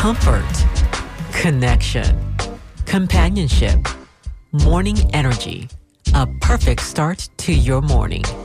comfort, connection, companionship, morning energy. A perfect start to your morning.